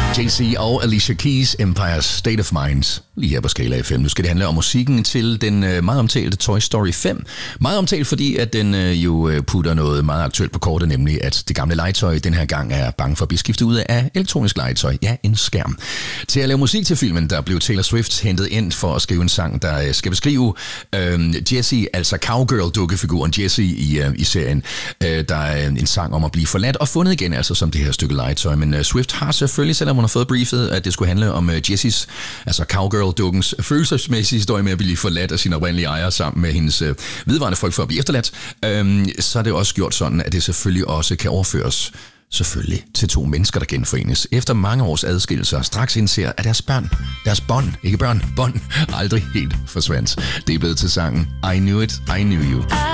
Jay-Z og Alicia Keys, Empire State of Mind, lige her på Skala FM. Nu skal det handle om musikken til den meget omtalte Toy Story 5. Meget omtalt, fordi at den jo putter noget meget aktuelt på kortet, nemlig at det gamle legetøj den her gang er bange for at blive skiftet ud af elektronisk legetøj. Ja, en skærm. Til at lave musik til filmen, der blev Taylor Swift hentet ind for at skrive en sang, der skal beskrive Jessie, altså cowgirl-dukkefiguren Jessie i serien. Der er en sang om at blive forladt og fundet igen, altså som det her stykke legetøj. Men Swift har selvfølgelig, selvom hun har fået briefet, at det skulle handle om Jessies, altså cowgirl-dukkens følelsesmæssige historie med at blive forladt af sin oprindelige ejer sammen med hendes vedvarende frygt for at blive efterladt, så er det også gjort sådan, at det selvfølgelig også kan overføres selvfølgelig til to mennesker, der genforenes efter mange års adskillelser, straks indser, at deres bånd, aldrig helt forsvandt. Det er blevet til sangen I Knew It, I Knew You.